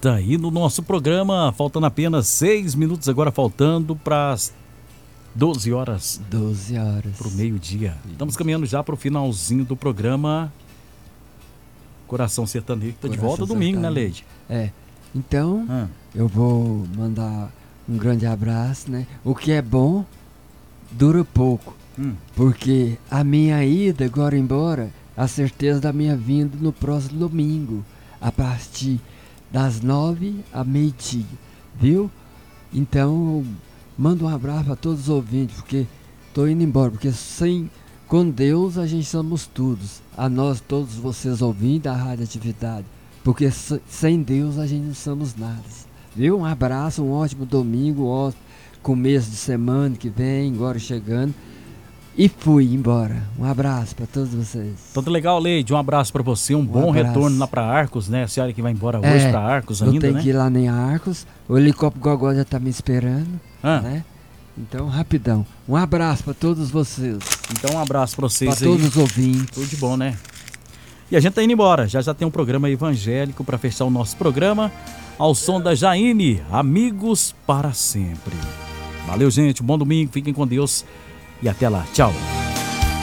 volta aí no nosso programa, faltando apenas 6 minutos agora, faltando para as 12 horas. 12 horas. Para o meio-dia. Estamos caminhando já para o finalzinho do programa. Coração Sertanejo está de volta domingo, né, Leide? Então, eu vou mandar um grande abraço, né? O que é bom, dura pouco. Porque a minha ida agora embora, a certeza da minha vinda no próximo domingo, a partir das 9 a meio-dia, viu? Então, mando um abraço para todos os ouvintes, porque estou indo embora, porque com Deus a gente somos todos, a nós, todos vocês ouvintes da Rádio Atividade, porque sem Deus a gente não somos nada, viu? Um abraço, um ótimo domingo, um ótimo começo de semana que vem, agora chegando. E fui embora. Um abraço para todos vocês. Tudo legal, Leide. Um abraço para você. Um bom abraço. Retorno lá para Arcos, né? A senhora que vai embora hoje para Arcos ainda, né? Eu tenho que ir lá em Arcos. O helicóptero Gogó já tá me esperando, né? Então, rapidão. Um abraço para todos vocês. Então, um abraço para vocês aí. Para todos os ouvintes. Tudo de bom, né? E a gente tá indo embora. Já tem um programa evangélico para fechar o nosso programa. Ao som da Jaine, Amigos para Sempre. Valeu, gente. Um bom domingo. Fiquem com Deus. E até lá. Tchau.